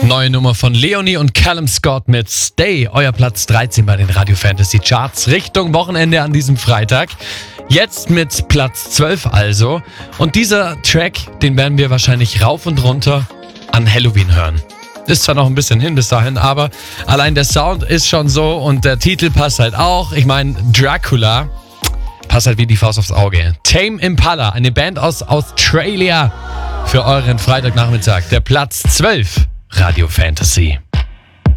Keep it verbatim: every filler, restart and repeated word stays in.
Neue Nummer von Leonie und Callum Scott mit Stay. Euer Platz dreizehn bei den Radio Fantasy Charts. Richtung Wochenende an diesem Freitag. Jetzt mit Platz zwölf also. Und dieser Track, den werden wir wahrscheinlich rauf und runter an Halloween hören. Ist zwar noch ein bisschen hin bis dahin, aber allein der Sound ist schon so und der Titel passt halt auch. Ich meine, Dracula passt halt wie die Faust aufs Auge. Tame Impala, eine Band aus Australia für euren Freitagnachmittag. Der Platz zwölf, Radio Fantasy.